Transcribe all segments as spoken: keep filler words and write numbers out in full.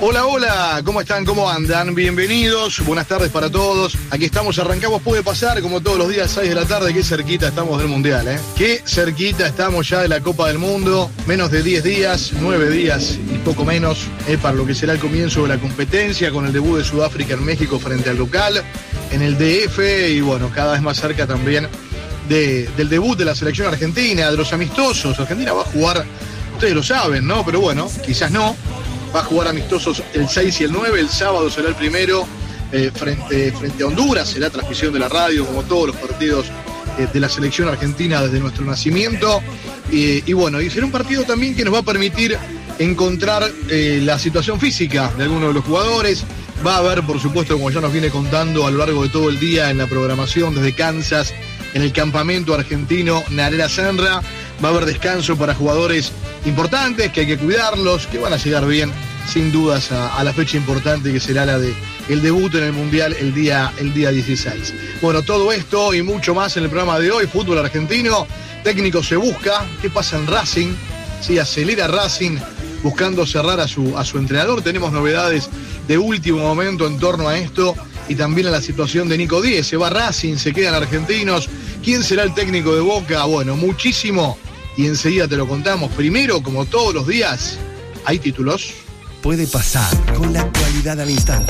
Hola, hola, ¿cómo están? ¿Cómo andan? Bienvenidos, buenas tardes para todos. Aquí estamos, arrancamos Puede Pasar, como todos los días, seis de la tarde. Qué cerquita estamos del Mundial, ¿eh? Qué cerquita estamos ya de la Copa del Mundo. Menos de diez días, nueve días y poco menos, ¿eh? Para lo que será el comienzo de la competencia, con el debut de Sudáfrica en México frente al local, en el D F, y bueno, cada vez más cerca también de, del debut de la selección argentina, de los amistosos. Argentina va a jugar, ustedes lo saben, ¿no? Pero bueno, quizás no. Va a jugar amistosos el seis y el nueve, el sábado será el primero eh, frente, frente a Honduras, será transmisión de la radio como todos los partidos eh, de la selección argentina desde nuestro nacimiento. Eh, y bueno, y será un partido también que nos va a permitir encontrar eh, la situación física de algunos de los jugadores. Va a haber, por supuesto, como ya nos viene contando a lo largo de todo el día en la programación desde Kansas, en el campamento argentino Narera Senra, va a haber descanso para jugadores importantes, que hay que cuidarlos, que van a llegar bien, sin dudas, a, a la fecha importante que será la de el debut en el Mundial el día, el día dieciséis. Bueno, todo esto y mucho más en el programa de hoy. Fútbol argentino, técnico se busca, ¿qué pasa en Racing? Sí, acelera Racing buscando cerrar a su, a su entrenador. Tenemos novedades de último momento en torno a esto y también a la situación de Nico Díez. Se va Racing, se quedan argentinos. ¿Quién será el técnico de Boca? Bueno, muchísimo. Y enseguida te lo contamos. Primero, como todos los días, hay títulos. Puede pasar con la actualidad al instante.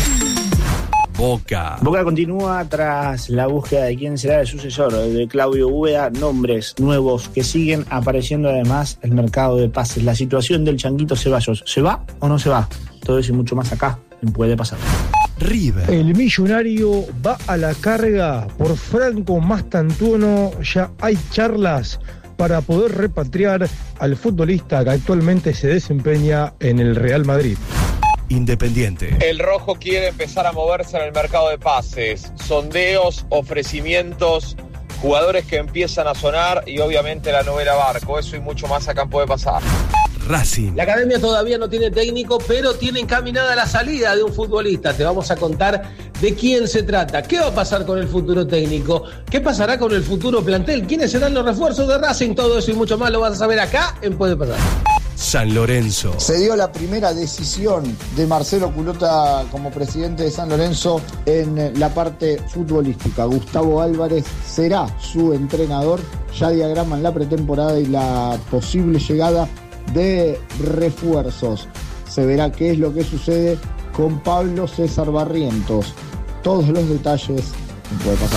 Boca. Boca continúa tras la búsqueda de quién será el sucesor de Claudio Úbeda. Nombres nuevos que siguen apareciendo, además el mercado de pases. La situación del Changuito Ceballos. ¿Se va o no se va? Todo eso y mucho más acá en Puede Pasar. River. El Millonario va a la carga por Franco Mastantuono. Ya hay charlas para poder repatriar al futbolista que actualmente se desempeña en el Real Madrid. Independiente. El rojo quiere empezar a moverse en el mercado de pases. Sondeos, ofrecimientos, jugadores que empiezan a sonar y obviamente la novela Barco. Eso y mucho más acá en Puede Pasar. Racing. La academia todavía no tiene técnico, pero tiene encaminada la salida de un futbolista. Te vamos a contar de quién se trata, qué va a pasar con el futuro técnico, qué pasará con el futuro plantel, quiénes serán los refuerzos de Racing. Todo eso y mucho más lo vas a saber acá en Puede Pasar. San Lorenzo. Se dio la primera decisión de Marcelo Culota como presidente de San Lorenzo en la parte futbolística. Gustavo Álvarez será su entrenador. Ya diagraman la pretemporada y la posible llegada de refuerzos. Se verá qué es lo que sucede con Pablo César Barrientos. Todos los detalles puede pasar.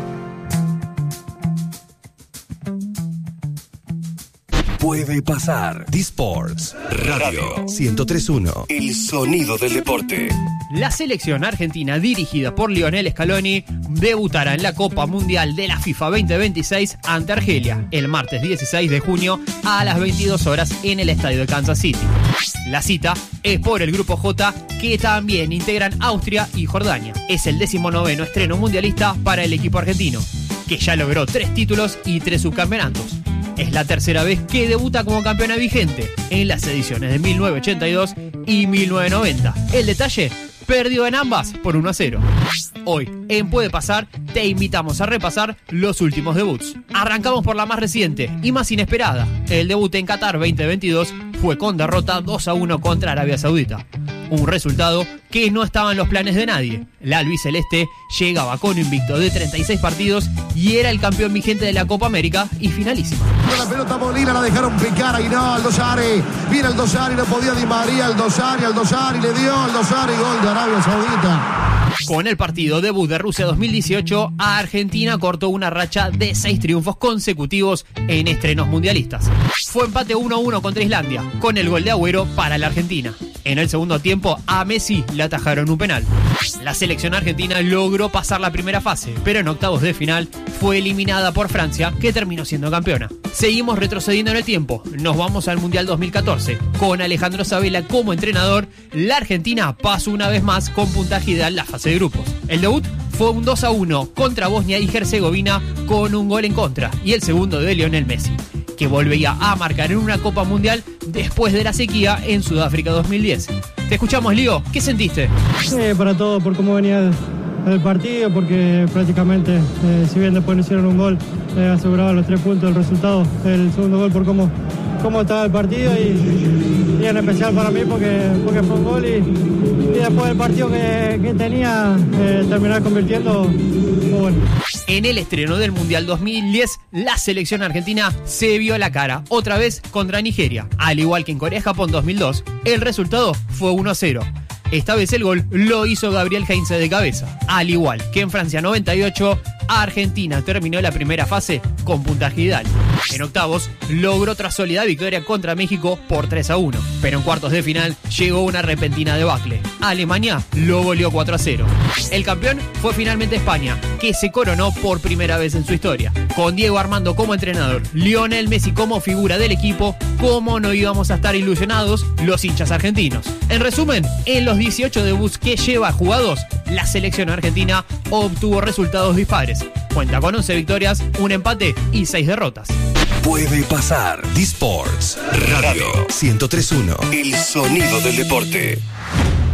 Puede pasar. D-Sports Radio ciento tres punto uno. El sonido del deporte. La selección argentina, dirigida por Lionel Scaloni, debutará en la Copa Mundial de la FIFA veinte veintiséis ante Argelia el martes dieciséis de junio a las veintidós horas en el estadio de Kansas City. La cita es por el Grupo J, que también integran Austria y Jordania. Es el decimonoveno estreno mundialista para el equipo argentino, que ya logró tres títulos y tres subcampeonatos. Es la tercera vez que debuta como campeona vigente en las ediciones de mil novecientos ochenta y dos y mil novecientos noventa. El detalle: perdió en ambas por uno a cero. Hoy, en Puede Pasar, te invitamos a repasar los últimos debuts. Arrancamos por la más reciente y más inesperada. El debut en Qatar veinte veintidós fue con derrota dos a uno contra Arabia Saudita. Un resultado que no estaba en los planes de nadie. La albiceleste llegaba con un invicto de treinta y seis partidos y era el campeón vigente de la Copa América y finalísima. La pelota Molina, la dejaron picar ahí, no, Aldosari. Viene Aldosari, no podía Di María, Aldosari, Aldosari, le dio Aldosari, gol de Arabia Saudita. Con el partido debut de Rusia dos mil dieciocho, Argentina cortó una racha de seis triunfos consecutivos en estrenos mundialistas. Fue empate uno a uno contra Islandia, con el gol de Agüero para la Argentina. En el segundo tiempo, a Messi le atajaron un penal. La selección argentina logró pasar la primera fase, pero en octavos de final fue eliminada por Francia, que terminó siendo campeona. Seguimos retrocediendo en el tiempo. Nos vamos al Mundial dos mil catorce. Con Alejandro Sabella como entrenador, la Argentina pasó una vez más con puntaje ideal la fase de grupos. El debut fue un dos a uno contra Bosnia y Herzegovina con un gol en contra, y el segundo de Lionel Messi, que volvía a marcar en una Copa Mundial después de la sequía en Sudáfrica dos mil diez. Te escuchamos, Lío. ¿Qué sentiste? Eh, para todo, por cómo venía el, el partido, porque prácticamente, eh, si bien después no hicieron un gol, eh, aseguraban los tres puntos del resultado. El segundo gol por cómo, cómo estaba el partido y, y día en especial para mí porque, porque fue un gol y, y después del partido que, que tenía, eh, terminar convirtiendo, muy bueno. En el estreno del Mundial dos mil diez, la selección argentina se vio la cara, otra vez contra Nigeria. Al igual que en Corea-Japón dos mil dos, el resultado fue uno a cero. Esta vez el gol lo hizo Gabriel Heinze de cabeza. Al igual que en Francia noventa y ocho, Argentina terminó la primera fase con puntaje ideal. En octavos, logró otra sólida victoria contra México por tres a uno. Pero en cuartos de final llegó una repentina debacle. Alemania lo goleó cuatro a cero. El campeón fue finalmente España, que se coronó por primera vez en su historia. Con Diego Armando como entrenador, Lionel Messi como figura del equipo, ¿cómo no íbamos a estar ilusionados los hinchas argentinos? En resumen, en los dieciocho debuts que lleva jugados, la selección argentina obtuvo resultados dispares. Cuenta con once victorias, un empate y seis derrotas. Puede pasar. D-Sports Radio ciento tres punto uno. El sonido del deporte.